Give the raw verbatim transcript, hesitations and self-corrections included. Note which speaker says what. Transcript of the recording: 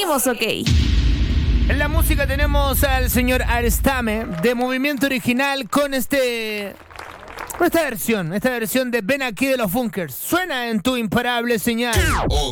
Speaker 1: seguimos ok.
Speaker 2: En la música tenemos al señor Arestame de Movimiento Original con este... con esta versión, esta versión de Ven aquí de los Bunkers. Suena en tu imparable señal.